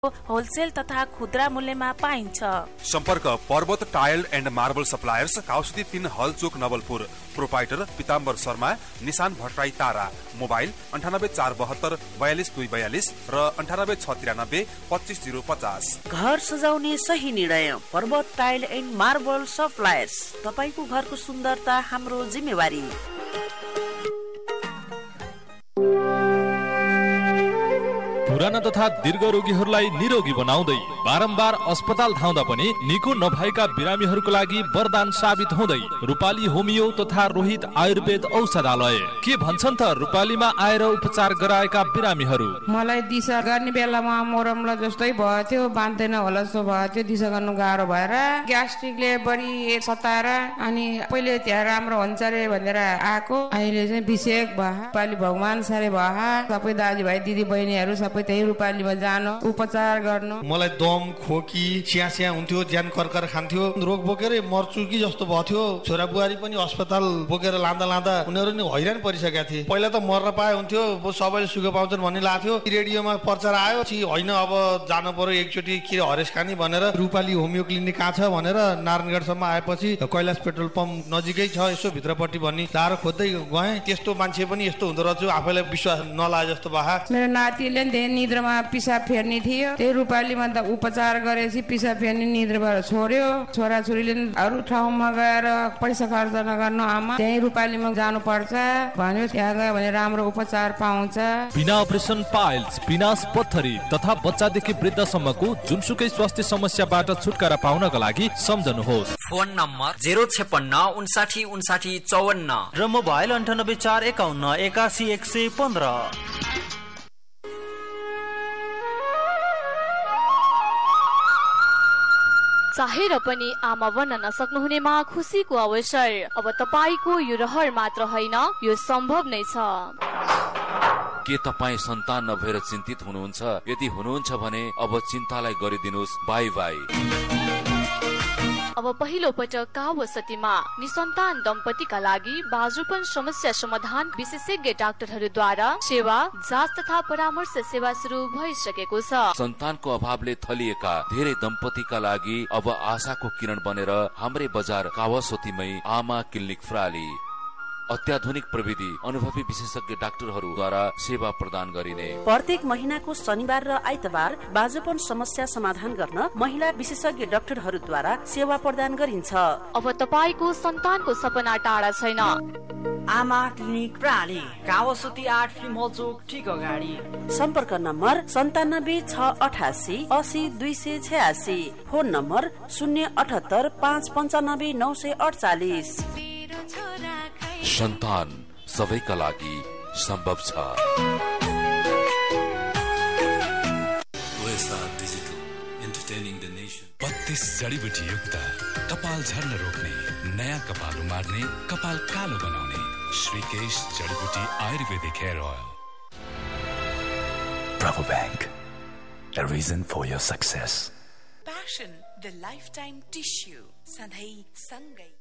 Wholesale तथा खुद्रा मूल्यमा पाइन्छ। सम्पर्क पर्वत tile and marble suppliers, काउसिती 3 हलचोक Nawalpur. Proprietor Pitambar Sharma, Nishan Bhattarai Tara. Mobile 9842 42242 र 9863 25050। घर सजाउने सही निर्णय पर्वत टाइल एन्ड मार्बल सप्लायर्स। तपाईको घरको सुन्दरता हाम्रो जिम्मेवारी। पुराना तथा दीर्घ रोगीहरूलाई निरोगी बनाउँदै बारम्बार अस्पताल धाउँदा पनि निको नभएका बिरामीहरूको लागि वरदान साबित हुँदै रूपाली होमियो तथा रोहित आयुर्वेद औषधालय। के भन्छन् त रूपालीमा आएर उपचार गराएका बिरामीहरू? मलाई दिशा गर्ने बेलामा मोरमला जस्तै भयो थियो, बाँध्दैन होला जस्तो भयो थियो, दिशा गर्नु गाह्रो भएर ग्यास्ट्रिकले बढी सताएर अनि पहिले त्यहाँ राम्रो हुन्छ रे भनेर आएको, अहिले चाहिँ विषेक भयो। रूपाली भगवान सारे भयो, सबै दाजुभाइ दिदी बहिनीहरू सबै त्यही रूपालीमा जानु उपचार गर्नु। मलाई दम खोकी स्यास्या हुन्थ्यो, ज्यान कर्कर खान्थ्यो, रोग बोकेर मर्छु कि जस्तो भयो थियो। छोरा बुहारी पनि अस्पताल बोकेर लाँदा उनीहरू नि हैरान परिसकेका थिए। पहिला त मर्न पाए हुन्थ्यो, सबैले सुख पाउँछन् भन्ने लाग्थ्यो। रेडियोमा प्रचार आयो कि होइन अब जानु पर्यो एकचोटि के हरेस खानी भनेर रूपाली होमियो क्लिनिक कहाँ छ भनेर नारायणगढसम्म आएपछि कैलाश पेट्रोल पम्प नजिकै छ यसो भित्रपट्टि भन्ने तारो खोज्दै गएँ। त्यस्तो मान्छे पनि यस्तो हुँदो रहेछ आफैलाई विश्वास नलागे जस्तो भए। मेरो नातिले निद्रामा पिसाब फेर्ने थियो, त्यही रूपालीमा त उपचार गरेपछि पिसाब फेर्ने निद्राबाट छोड्यो। छोराछोरीले अरू ठाउँमा गएर पैसा खर्च नगर्नु आमा, त्यही रूपालीमा जानुपर्छ भन्यो। त्यहाँ गयो भने राम्रो उपचार पाउँछ। बिना अपरेसन पाइल्स, पिनास पत्थरी तथा बच्चादेखि वृद्धसम्मको जुनसुकै स्वास्थ्य समस्याबाट छुटकारा पाउनका लागि सम्झनुहोस्। फोन नम्बर 056 59 59 54 र मोबाइल 98 451 81 115। चाहेर पनि आमा बन्न नसक्नुहुनेमा खुसीको अवसर। अब तपाईको यो रहर मात्र होइन, यो सम्भव नै छ। के तपाईँ सन्तान नभएर चिन्तित हुनुहुन्छ? यदि हुनुहुन्छ भने अब चिन्तालाई गरिदिनुहोस् बाई बाई। अब पहिलो पटक कावसतीमा निसन्तान दम्पतिका लागि बाजुपन समस्या समाधान विशेषज्ञ डाक्टरहरूद्वारा सेवा, जाँच तथा परामर्श सेवा सुरु भइसकेको छ। सन्तानको अभावले थलिएका धेरै दम्पतिका लागि अब आशाको किरण बनेर हाम्रै बजार कावसतीमै आमा क्लिनिक फ्राली अत्याधुनिक प्रविधि, अनुभवी विशेषज्ञ डाक्टरहरूद्वारा सेवा प्रदान गरिने। प्रत्येक महिनाको शनिबार र आइतबार बाजुपन समस्या समाधान गर्न महिला विशेषज्ञ डाक्टरहरूद्वारा सेवा प्रदान गरिन्छ। अब तपाईको सन्तानको सपना टाढा छैन। आमा क्लिनिक प्राली कावसती 8 फिल्म हल चोक ठीक अगाडि। सम्पर्क नम्बर 97 688 80 286। Phone number 078 595 948। सन्तान सबैका लागि सम्भव छ। Digital entertaining the nation. 32 जडीबुटी युक्त कपाल झर्न रोक्ने, नयाँ कपाल उमार्ने, कपाल कालो बनाउने श्रीकेश जडीबुटी आयुर्वेदिक hair oil. Bravo Bank, a reason for your success. Passion, the lifetime tissue. सधैँ सँगै।